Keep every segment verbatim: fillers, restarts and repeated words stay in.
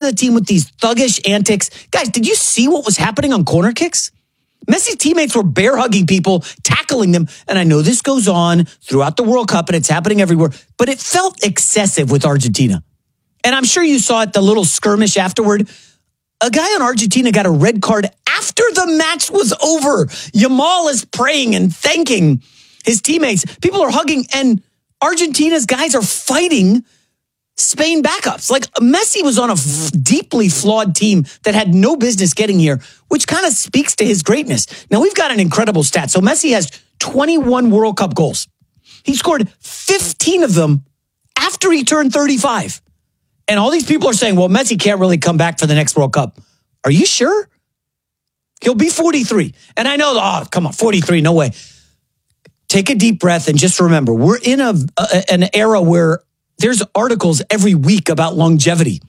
the team with these thuggish antics. Guys, did you see what was happening on corner kicks? Messi's teammates were bear hugging people, tackling them. And I know this goes on throughout the World Cup and it's happening everywhere, but it felt excessive with Argentina. And I'm sure you saw it, the little skirmish afterward. A guy on Argentina got a red card after the match was over. Yamal is praying and thanking his teammates. People are hugging, and Argentina's guys are fighting Spain backups. Like, Messi was on a f- deeply flawed team that had no business getting here, which kind of speaks to his greatness. Now, we've got an incredible stat. So Messi has twenty-one World Cup goals. He scored fifteen of them after he turned thirty-five. And all these people are saying, well, Messi can't really come back for the next World Cup. Are you sure? He'll be forty-three. And I know, oh, come on, forty-three, no way. Take a deep breath and just remember, we're in a, a an era where there's articles every week about longevity.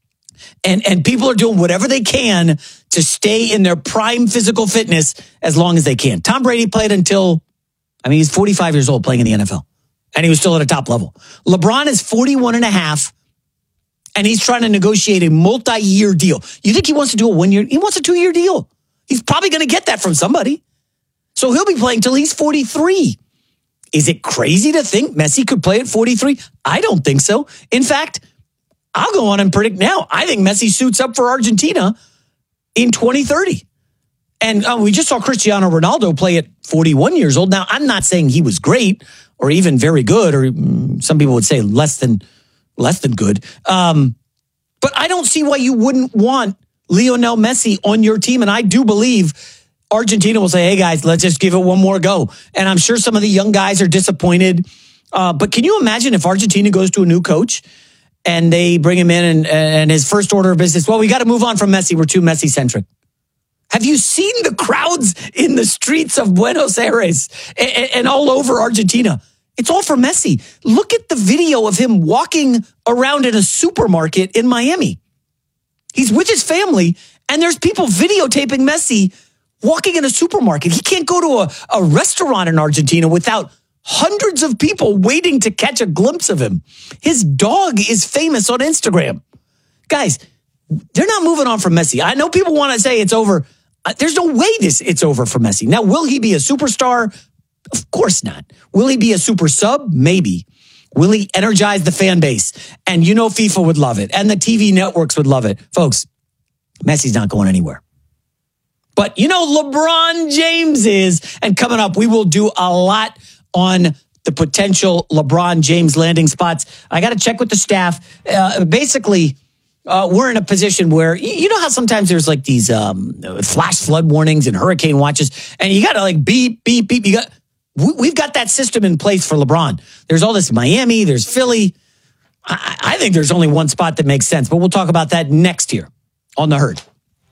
And, and people are doing whatever they can to stay in their prime physical fitness as long as they can. Tom Brady played until, I mean, he's forty-five years old playing in the N F L. And he was still at a top level. LeBron is forty-one and a half. And he's trying to negotiate a multi-year deal. You think he wants to do a one-year? He wants a two-year deal. He's probably going to get that from somebody. So he'll be playing till he's forty-three. Is it crazy to think Messi could play at forty-three? I don't think so. In fact, I'll go on and predict now. I think Messi suits up for Argentina in twenty thirty. And uh, we just saw Cristiano Ronaldo play at forty-one years old. Now, I'm not saying he was great or even very good, or mm, some people would say less than less than good. Um, but I don't see why you wouldn't want Lionel Messi on your team. And I do believe Argentina will say, hey, guys, let's just give it one more go. And I'm sure some of the young guys are disappointed. Uh, but can you imagine if Argentina goes to a new coach and they bring him in and, and his first order of business, well, we got to move on from Messi. We're too Messi-centric. Have you seen the crowds in the streets of Buenos Aires and, and all over Argentina? It's all for Messi. Look at the video of him walking around in a supermarket in Miami. He's with his family, and there's people videotaping Messi walking in a supermarket. He can't go to a, a restaurant in Argentina without hundreds of people waiting to catch a glimpse of him. His dog is famous on Instagram. Guys, they're not moving on from Messi. I know people want to say it's over. There's no way this it's over for Messi. Now, will he be a superstar? Of course not. Will he be a super sub? Maybe. Will he energize the fan base? And you know FIFA would love it. And the T V networks would love it. Folks, Messi's not going anywhere. But you know LeBron James is. And coming up, we will do a lot on the potential LeBron James landing spots. I got to check with the staff. Uh, basically, uh, we're in a position where, you know how sometimes there's like these um, flash flood warnings and hurricane watches, and you got to like beep, beep, beep. You got... We've got that system in place for LeBron. There's all this Miami, there's Philly. I, I think there's only one spot that makes sense, but we'll talk about that next year on The Herd.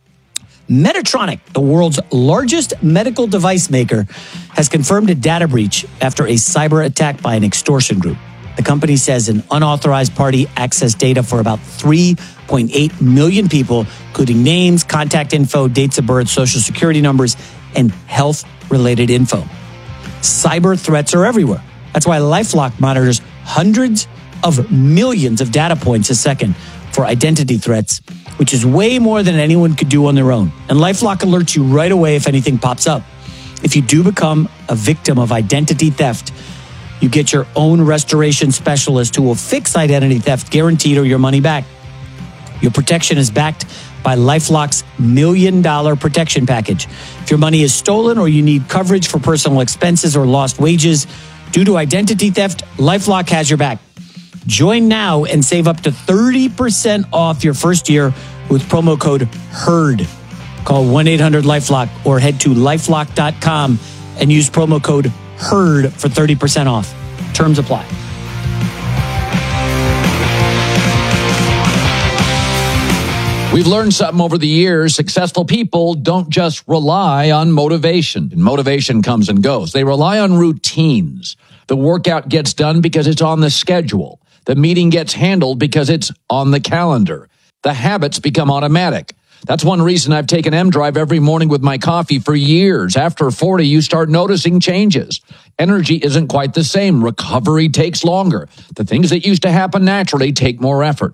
Medtronic, the world's largest medical device maker, has confirmed a data breach after a cyber attack by an extortion group. The company says an unauthorized party accessed data for about three point eight million people, including names, contact info, dates of birth, social security numbers, and health-related info. Cyber threats are everywhere. That's why LifeLock monitors hundreds of millions of data points a second for identity threats, which is way more than anyone could do on their own. And LifeLock alerts you right away if anything pops up. If you do become a victim of identity theft, you get your own restoration specialist who will fix identity theft, guaranteed, or your money back. Your protection is backed by LifeLock's million dollar protection package. If your money is stolen or you need coverage for personal expenses or lost wages due to identity theft, LifeLock has your back. Join now and save up to thirty percent off your first year with promo code HERD. Call one eight hundred LifeLock or head to lifelock dot com and use promo code HERD for thirty percent off. Terms apply. We've learned something over the years. Successful people don't just rely on motivation. And motivation comes and goes. They rely on routines. The workout gets done because it's on the schedule. The meeting gets handled because it's on the calendar. The habits become automatic. That's one reason I've taken M-Drive every morning with my coffee for years. After forty, you start noticing changes. Energy isn't quite the same. Recovery takes longer. The things that used to happen naturally take more effort.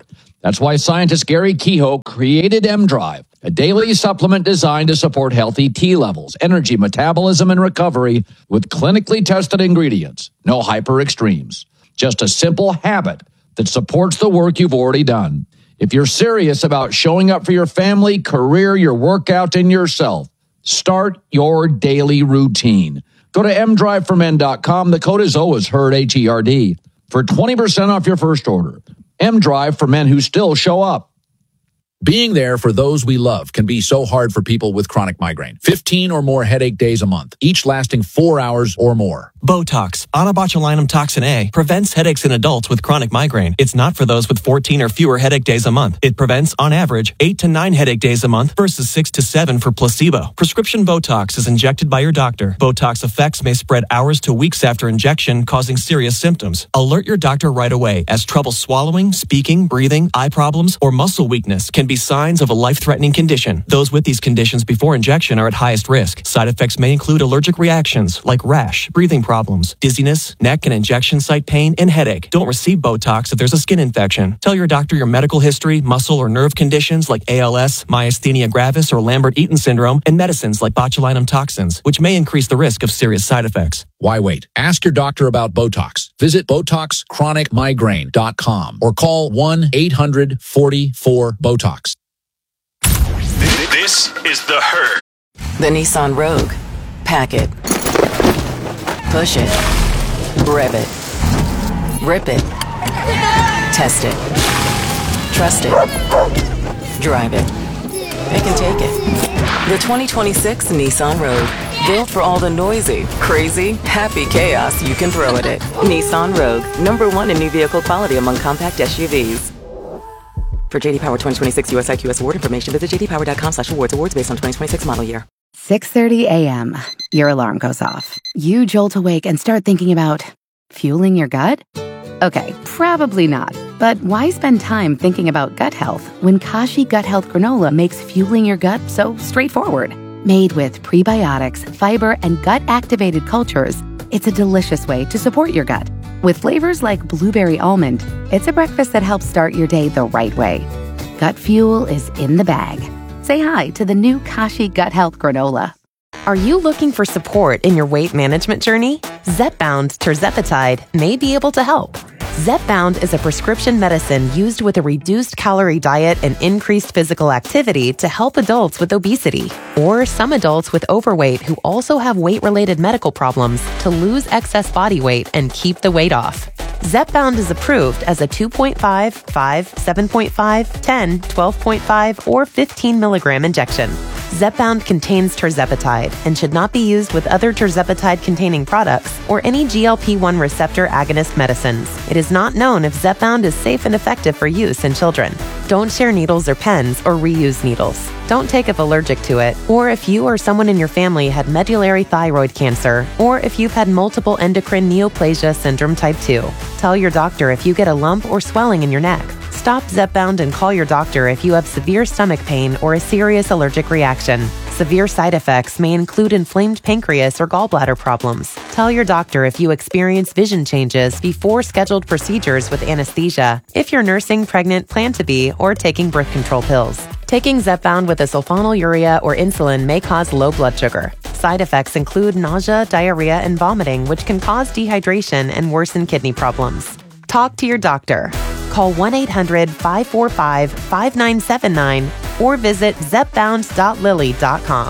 That's why scientist Gary Kehoe created M-Drive, a daily supplement designed to support healthy T levels, energy, metabolism, and recovery with clinically tested ingredients. No hyper extremes. Just a simple habit that supports the work you've already done. If you're serious about showing up for your family, career, your workout, and yourself, start your daily routine. Go to m drive for men dot com. The code is always HERD, H E R D, for twenty percent off your first order. M-Drive for men who still show up. Being there for those we love can be so hard for people with chronic migraine. fifteen or more headache days a month, each lasting four hours or more. Botox, onabotulinum toxin A, prevents headaches in adults with chronic migraine. It's not for those with fourteen or fewer headache days a month. It prevents, on average, eight to nine headache days a month versus six to seven for placebo. Prescription Botox is injected by your doctor. Botox effects may spread hours to weeks after injection, causing serious symptoms. Alert your doctor right away, as trouble swallowing, speaking, breathing, eye problems, or muscle weakness can be signs of a life-threatening condition. Those with these conditions before injection are at highest risk. Side effects may include allergic reactions like rash, breathing problems, dizziness, neck and injection site pain, and headache. Don't receive Botox if there's a skin infection. Tell your doctor your medical history, muscle or nerve conditions like A L S, myasthenia gravis, or Lambert-Eaton syndrome, and medicines like botulinum toxins, which may increase the risk of serious side effects. Why wait? Ask your doctor about Botox. Visit Botox Chronic Migraine dot com or call one eight hundred forty-four BOTOX. This is The Herd. The Nissan Rogue. Pack it. Push it. Rev it. Rip it. Test it. Trust it. Drive it. Pick and take it. The twenty twenty-six Nissan Rogue. Built for all the noisy, crazy, happy chaos you can throw at it. Nissan Rogue. Number one in new vehicle quality among compact S U Vs. For J D Power twenty twenty-six U S I Q S award information, visit j d power dot com slash awards. Awards based on twenty twenty-six model year. six thirty a.m. Your alarm goes off. You jolt awake and start thinking about fueling your gut? Okay, probably not. But why spend time thinking about gut health when Kashi Gut Health Granola makes fueling your gut so straightforward? Made with prebiotics, fiber, and gut-activated cultures, it's a delicious way to support your gut. With flavors like blueberry almond, it's a breakfast that helps start your day the right way. Gut fuel is in the bag. Say hi to the new Kashi Gut Health Granola. Are you looking for support in your weight management journey? Zepbound Tirzepatide may be able to help. Zepbound is a prescription medicine used with a reduced calorie diet and increased physical activity to help adults with obesity, or some adults with overweight who also have weight-related medical problems to lose excess body weight and keep the weight off. Zepbound is approved as a two point five, five, seven point five, ten, twelve point five, or fifteen milligram injection. Zepbound contains tirzepatide and should not be used with other tirzepatide-containing products or any G L P one receptor agonist medicines. It is not known if Zepbound is safe and effective for use in children. Don't share needles or pens or reuse needles. Don't take if allergic to it, or if you or someone in your family had medullary thyroid cancer, or if you've had multiple endocrine neoplasia syndrome type two. Tell your doctor if you get a lump or swelling in your neck. Stop Zepbound and call your doctor if you have severe stomach pain or a serious allergic reaction. Severe side effects may include inflamed pancreas or gallbladder problems. Tell your doctor if you experience vision changes before scheduled procedures with anesthesia, if you're nursing, pregnant, plan to be, or taking birth control pills. Taking Zepbound with a sulfonylurea or insulin may cause low blood sugar. Side effects include nausea, diarrhea, and vomiting, which can cause dehydration and worsen kidney problems. Talk to your doctor. Call one eight hundred, five four five, five nine seven nine or visit zepbound dot lilly dot com.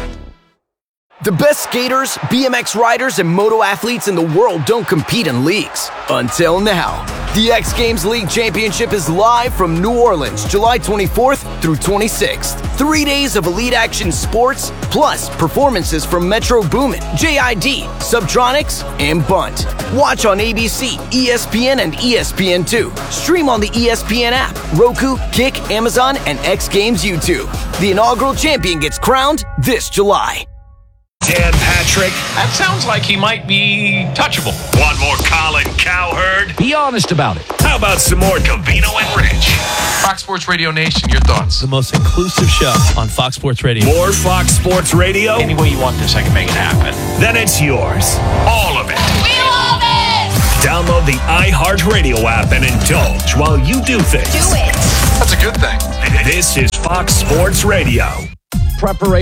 The best skaters, B M X riders, and moto athletes in the world don't compete in leagues. Until now. The X Games League Championship is live from New Orleans, July twenty-fourth through twenty-sixth. Three days of elite action sports, plus performances from Metro Boomin, J I D, Subtronics, and Bunt. Watch on A B C, E S P N, and E S P N two. Stream on the E S P N app, Roku, Kick, Amazon, and X Games YouTube. The inaugural champion gets crowned this July. Dan Patrick. That sounds like he might be touchable. Want more Colin Cowherd? Be honest about it. How about some more Covino and Rich? Fox Sports Radio Nation, your thoughts? The most inclusive show on Fox Sports Radio. More Fox Sports Radio? Any way you want this, I can make it happen. Then it's yours. All of it. We love it! Download the iHeartRadio app and indulge while you do things. Do it! That's a good thing. This is Fox Sports Radio. Preparation